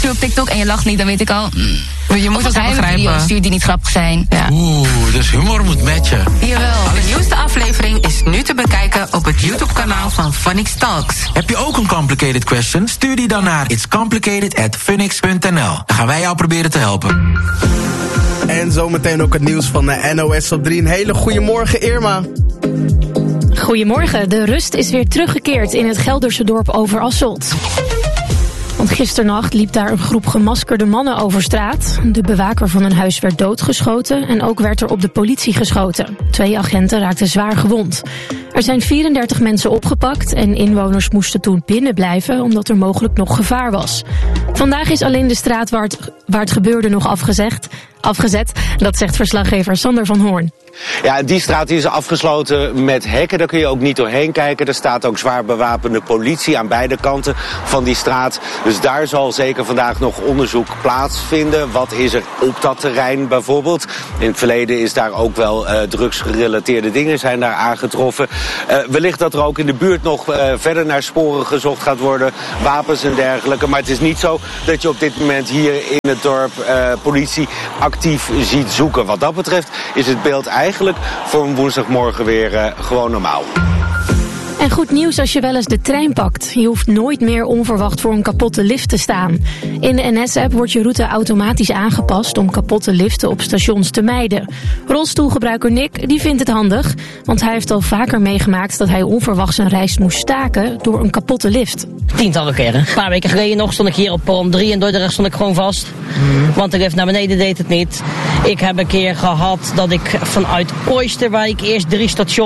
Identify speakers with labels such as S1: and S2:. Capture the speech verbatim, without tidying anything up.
S1: op TikTok en je lacht niet, dan weet ik al... Mm,
S2: je moet het wel begrijpen.
S1: Video's stuurt die niet grappig zijn.
S2: Ja.
S3: Oeh, dus humor moet matchen.
S1: Jawel.
S2: De nieuwste aflevering is nu te bekijken op het YouTube-kanaal van Funix Talks.
S3: Heb je ook een complicated question? Stuur die dan naar its complicated at funix punt n l. Dan gaan wij jou proberen te helpen.
S4: En zometeen ook het nieuws van de N O S op drie. Een hele goede morgen, Irma.
S5: Goedemorgen. De rust is weer teruggekeerd in het Gelderse dorp Overasselt. Want gisternacht liep daar een groep gemaskerde mannen over straat. De bewaker van een huis werd doodgeschoten en ook werd er op de politie geschoten. Twee agenten raakten zwaar gewond. Er zijn vierendertig mensen opgepakt en inwoners moesten toen binnen blijven omdat er mogelijk nog gevaar was. Vandaag is alleen de straat waar het, waar het gebeurde nog afgezegd, afgezet. Dat zegt verslaggever Sander van Hoorn.
S6: Ja, die straat die is afgesloten met hekken. Daar kun je ook niet doorheen kijken. Er staat ook zwaar bewapende politie aan beide kanten van die straat. Dus daar zal zeker vandaag nog onderzoek plaatsvinden. Wat is er op dat terrein bijvoorbeeld? In het verleden is daar ook wel uh, drugsgerelateerde dingen zijn daar aangetroffen. Uh, wellicht dat er ook in de buurt nog uh, verder naar sporen gezocht gaat worden. Wapens en dergelijke. Maar het is niet zo dat je op dit moment hier in het dorp uh, politie actief ziet zoeken. Wat dat betreft is het beeld eigenlijk eigenlijk voor een woensdagmorgen weer uh, gewoon normaal.
S5: En goed nieuws als je wel eens de trein pakt. Je hoeft nooit meer onverwacht voor een kapotte lift te staan. In de N S-app wordt je route automatisch aangepast om kapotte liften op stations te mijden. Rolstoelgebruiker Nick die vindt het handig, want hij heeft al vaker meegemaakt dat hij onverwachts zijn reis moest staken door een kapotte lift.
S7: Tientallen keren. Een paar weken geleden nog stond ik hier op perron drie en door de rest stond ik gewoon vast. Mm. Want de lift naar beneden deed het niet. Ik heb een keer gehad dat ik vanuit Oyster, waar ik eerst drie stations